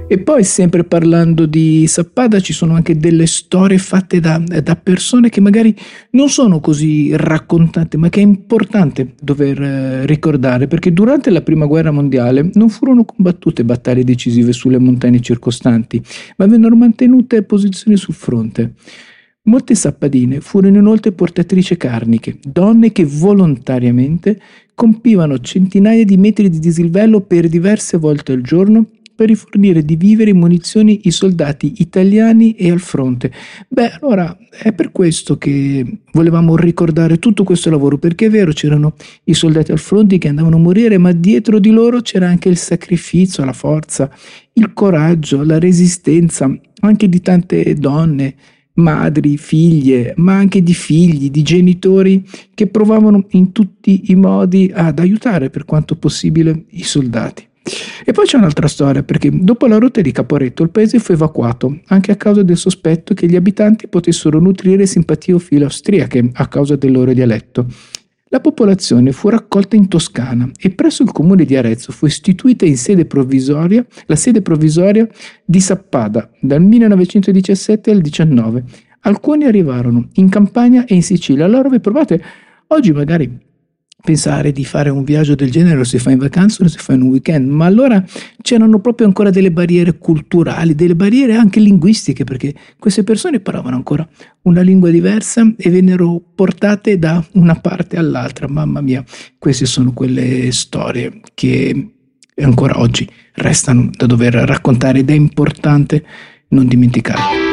E poi, sempre parlando di Sappada, ci sono anche delle storie fatte da persone che magari non sono così raccontate, ma che è importante dover ricordare, perché durante la Prima Guerra Mondiale non furono combattute battaglie decisive sulle montagne circostanti, ma vennero mantenute posizioni sul fronte. Molte sappadine furono inoltre portatrici carniche, donne che volontariamente compivano centinaia di metri di dislivello per diverse volte al giorno per rifornire di viveri e munizioni ai soldati italiani e al fronte. Beh, allora è per questo che volevamo ricordare tutto questo lavoro, perché è vero, c'erano i soldati al fronte che andavano a morire, ma dietro di loro c'era anche il sacrificio, la forza, il coraggio, la resistenza, anche di tante donne, madri, figlie, ma anche di figli, di genitori che provavano in tutti i modi ad aiutare per quanto possibile i soldati. E poi c'è un'altra storia, perché dopo la rotta di Caporetto il paese fu evacuato, anche a causa del sospetto che gli abitanti potessero nutrire simpatie austriache a causa del loro dialetto. La popolazione fu raccolta in Toscana e presso il comune di Arezzo fu istituita la sede provvisoria di Sappada dal 1917 al 19. Alcuni arrivarono in Campania e in Sicilia. Allora vi provate oggi magari pensare di fare un viaggio del genere, lo si fa in vacanza o lo si fa in un weekend, ma allora c'erano proprio ancora delle barriere culturali, delle barriere anche linguistiche, perché queste persone parlavano ancora una lingua diversa e vennero portate da una parte all'altra. Mamma mia, queste sono quelle storie che ancora oggi restano da dover raccontare ed è importante non dimenticarle.